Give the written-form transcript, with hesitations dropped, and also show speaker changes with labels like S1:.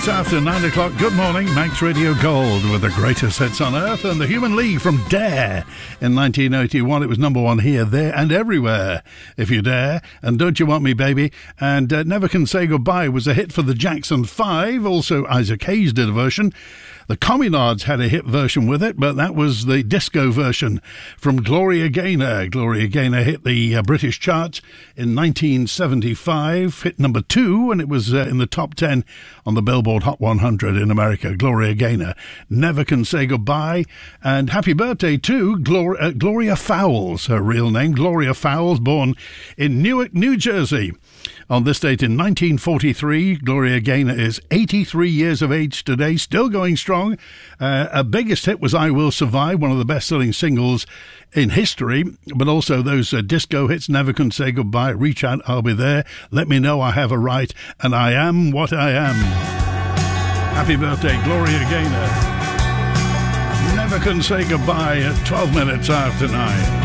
S1: It's after 9 o'clock. Good morning, Manx Radio Gold with the greatest hits on earth and the Human League from Dare. In 1981, it was number one here, there and everywhere. If You Dare, and Don't You Want Me Baby, and Never Can Say Goodbye was a hit for the Jackson 5. Also, Isaac Hayes did a version. The Communards had a hit version with it, but that was the disco version from Gloria Gaynor. Gloria Gaynor hit the British charts in 1975, hit number 2, and it was in the top 10 on the Billboard Hot 100 in America. Gloria Gaynor, Never Can Say Goodbye, and happy birthday to Gloria Fowles, her real name. Gloria Fowles, born in Newark, New Jersey. On this date in 1943, Gloria Gaynor is 83 years of age today, still going strong. Her biggest hit was I Will Survive, one of the best-selling singles in history, but also those disco hits, Never Can Say Goodbye, Reach Out, I'll Be There, Let Me Know I Have a Right, and I Am What I Am. Happy birthday, Gloria Gaynor. Never Can Say Goodbye at 12 minutes after 9.